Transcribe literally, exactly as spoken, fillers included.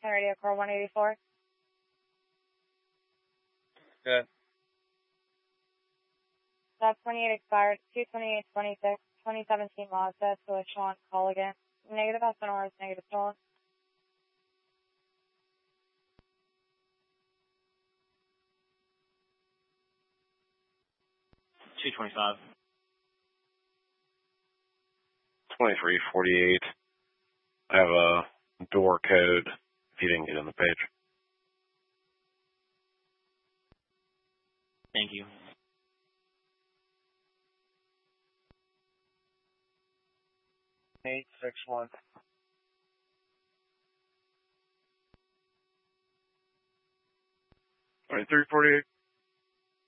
ten radio core one eighty-four. Good. Stop twenty-eight expired, two twenty-eight twenty-six, twenty seventeen Mazda to Echelon, call again. Negative S N R is negative stolen. two twenty-five. twenty-three forty-eight. I have a door code if you didn't get on the page. Thank you. eight six one. twenty-three forty-eight.